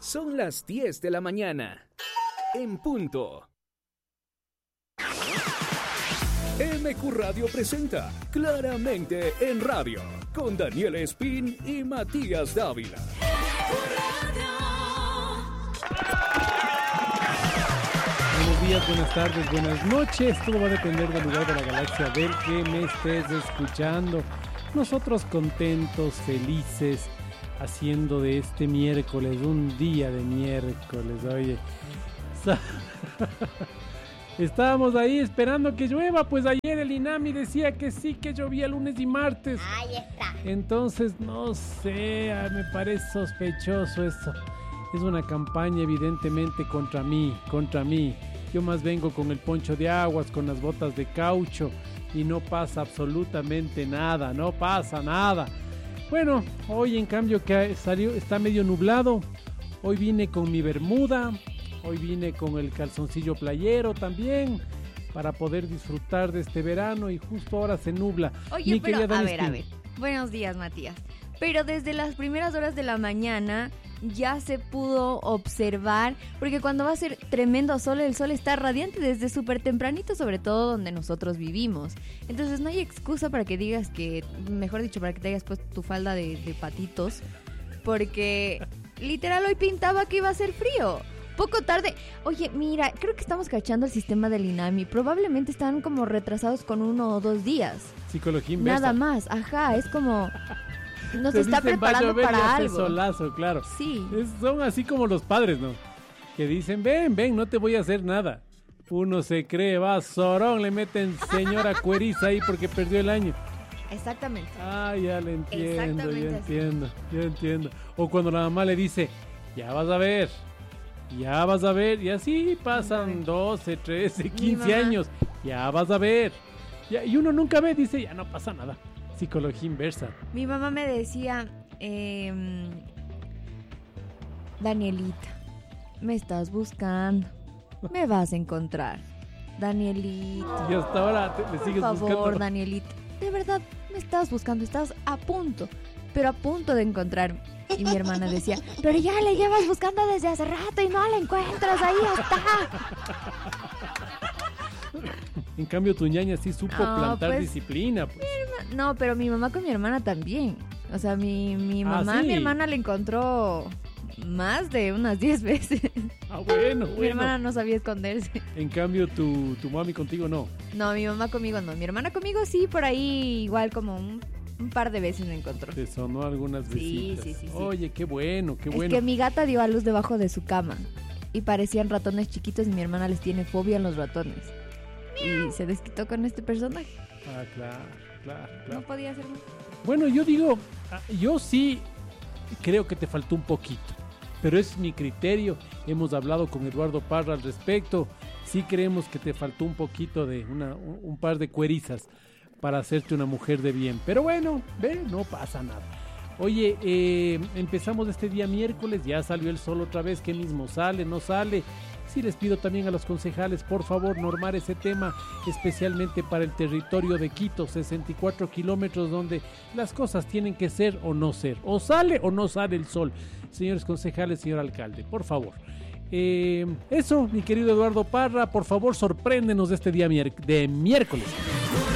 Son las 10 de la mañana. En punto. MQ Radio presenta Claramente en Radio con Daniel Espín y Matías Dávila. Buenos días, buenas tardes, buenas noches. Todo va a depender del lugar de la galaxia del que me estés escuchando. Nosotros contentos, felices, haciendo de este miércoles un día de miércoles. Oye, estábamos ahí esperando que llueva, pues ayer el INAMI decía que sí, que llovía lunes y martes. Ahí está. Entonces, no sé, me parece sospechoso eso. Es una campaña evidentemente contra mí. Yo más vengo con el poncho de aguas, con las botas de caucho y no pasa absolutamente nada, no pasa nada. Bueno, hoy en cambio que está medio nublado. Hoy vine con mi bermuda, hoy vine con el calzoncillo playero también para poder disfrutar de este verano y justo ahora se nubla. Oye, pero a ver. Buenos días, Matías. Pero desde las primeras horas de la mañana ya se pudo observar, porque cuando va a ser tremendo sol, el sol está radiante desde súper tempranito, sobre todo donde nosotros vivimos. Entonces no hay excusa para que digas que, mejor dicho, para que te hayas puesto tu falda de patitos, porque literal hoy pintaba que iba a ser frío. Poco tarde. Oye, mira, creo que estamos cachando el sistema del INAMI. Probablemente están como retrasados con 1 o 2 días. Psicología inversa. Nada más, ajá, es como... Nos está preparando para algo. Solazo, claro. Sí. Son así como los padres, ¿no? Que dicen, ven, no te voy a hacer nada. Uno se cree, va, zorón, le meten señora cueriza ahí porque perdió el año. Exactamente. Ah, ya le entiendo, Exactamente yo entiendo. O cuando la mamá le dice, ya vas a ver. Y así pasan 12, 13, 15 años. Ya vas a ver. Y uno nunca ve, dice, ya no pasa nada. Psicología inversa. Mi mamá me decía, Danielita, me estás buscando, me vas a encontrar. Danielita. Y hasta ahora le sigues buscando. Por favor, Danielita, de verdad me estás buscando, estás a punto de encontrarme. Y mi hermana decía, pero ya le llevas buscando desde hace rato y no la encuentras, ahí está. En cambio tu ñaña sí supo plantar pues, disciplina, pues. No, pero mi mamá con mi hermana también. O sea, mi mamá, ¿sí? Mi hermana le encontró más de unas 10 veces. Ah, bueno. Mi hermana no sabía esconderse. En cambio tu mami contigo no. No, mi mamá conmigo no. Mi hermana conmigo sí, por ahí igual como un par de veces me encontró. Te sonó algunas veces. Sí. Oye, qué bueno. Es que mi gata dio a luz debajo de su cama y parecían ratones chiquitos y mi hermana les tiene fobia a los ratones. Y se desquitó con este personaje. Ah, claro. No podía hacer más. Bueno, yo sí creo que te faltó un poquito, pero es mi criterio. Hemos hablado con Eduardo Parra al respecto. Sí creemos que te faltó un poquito de un par de cuerizas para hacerte una mujer de bien. Pero bueno, no pasa nada. Oye, empezamos este día miércoles, ya salió el sol otra vez. ¿Qué mismo sale? ¿No sale? Sí, les pido también a los concejales, por favor, normar ese tema, especialmente para el territorio de Quito, 64 kilómetros, donde las cosas tienen que ser o no ser, o sale o no sale el sol. Señores concejales, señor alcalde, por favor. Eso, mi querido Eduardo Parra, por favor, sorpréndenos de este día de miércoles.